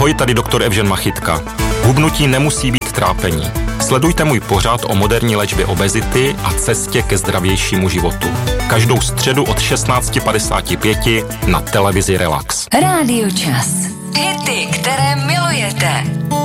Ahoj, tady doktor Evžen Machytka. Hubnutí nemusí být trápení. Sledujte můj pořad o moderní léčbě obezity a cestě ke zdravějšímu životu. Každou středu od 16:55 na televizi Relax. Rádio Čas. Hity, které milujete.